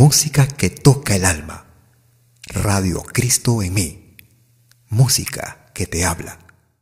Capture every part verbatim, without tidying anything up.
Música que toca el alma. Radio Cristo en mí. Música que te habla.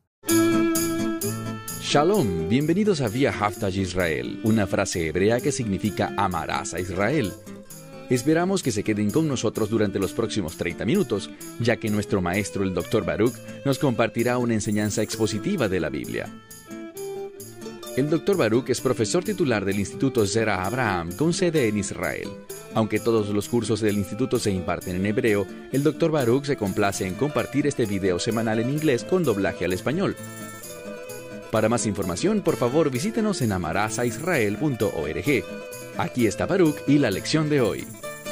Shalom, bienvenidos a Via Haftaj Israel, una frase hebrea que significa amarás a Israel. Esperamos que se queden con nosotros durante los próximos treinta minutos, ya que nuestro maestro, el doctor Baruch, nos compartirá una enseñanza expositiva de la Biblia. El doctor Baruch es profesor titular del Instituto Zera Abraham, con sede en Israel. Aunque todos los cursos del instituto se imparten en hebreo, el doctor Baruch se complace en compartir este video semanal en inglés con doblaje al español. Para más información, por favor, visítenos en amaraza israel punto org. Aquí está Baruch y la lección de hoy.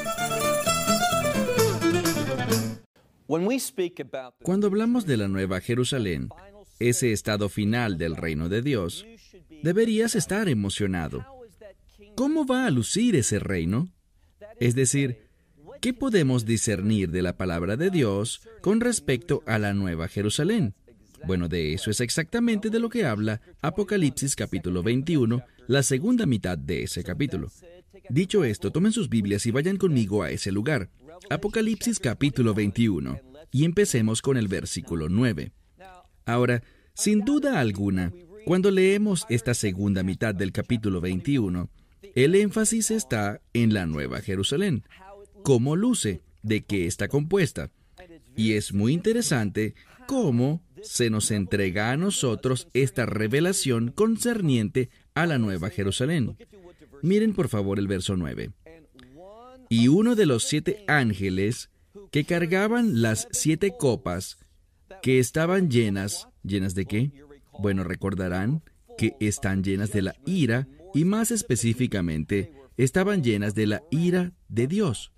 Cuando hablamos de la Nueva Jerusalén, ese estado final del reino de Dios, deberías estar emocionado. ¿Cómo va a lucir ese reino? Es decir, ¿qué podemos discernir de la palabra de Dios con respecto a la Nueva Jerusalén? Bueno, de eso es exactamente de lo que habla Apocalipsis capítulo veintiuno, la segunda mitad de ese capítulo. Dicho esto, tomen sus Biblias y vayan conmigo a ese lugar. Apocalipsis capítulo veintiuno, y empecemos con el versículo nueve. Ahora, sin duda alguna, cuando leemos esta segunda mitad del capítulo veintiuno, el énfasis está en la Nueva Jerusalén. ¿Cómo luce? ¿De qué está compuesta? Y es muy interesante cómo se nos entrega a nosotros esta revelación concerniente a la Nueva Jerusalén. Miren por favor el verso nueve. Y uno de los siete ángeles que cargaban las siete copas que estaban llenas, ¿llenas de qué? Bueno, recordarán que están llenas de la ira y más específicamente estaban llenas de la ira de Dios.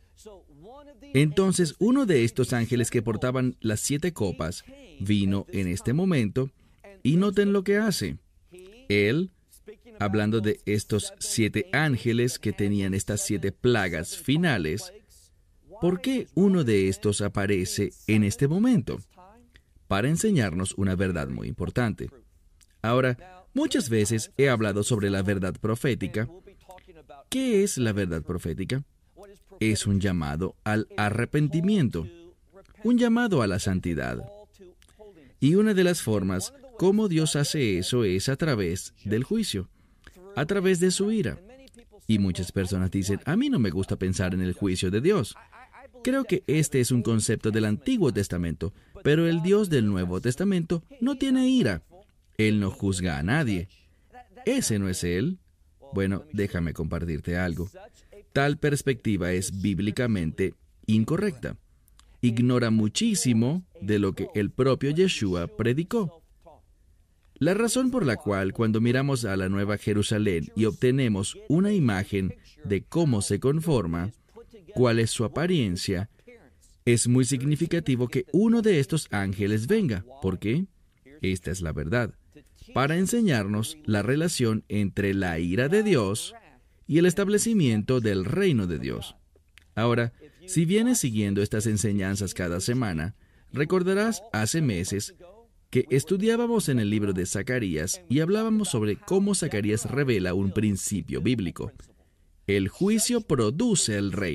Entonces, uno de estos ángeles que portaban las siete copas vino en este momento y noten lo que hace. Él, hablando de estos siete ángeles que tenían estas siete plagas finales, ¿por qué uno de estos aparece en este momento? Para enseñarnos una verdad muy importante. Ahora, muchas veces he hablado sobre la verdad profética. ¿Qué es la verdad profética? Es un llamado al arrepentimiento, un llamado a la santidad. Y una de las formas como Dios hace eso es a través del juicio, a través de su ira. Y muchas personas dicen, a mí no me gusta pensar en el juicio de Dios. Creo que este es un concepto del Antiguo Testamento, pero el Dios del Nuevo Testamento no tiene ira. Él no juzga a nadie. ¿Ese no es Él? Bueno, déjame compartirte algo. Tal perspectiva es bíblicamente incorrecta. Ignora muchísimo de lo que el propio Yeshua predicó. La razón por la cual cuando miramos a la Nueva Jerusalén y obtenemos una imagen de cómo se conforma, cuál es su apariencia, es muy significativo que uno de estos ángeles venga. ¿Por qué? Esta es la verdad. Para enseñarnos la relación entre la ira de Dios y el establecimiento del reino de Dios. Ahora, si vienes siguiendo estas enseñanzas cada semana, recordarás hace meses que estudiábamos en el libro de Zacarías y hablábamos sobre cómo Zacarías revela un principio bíblico. El juicio produce el reino.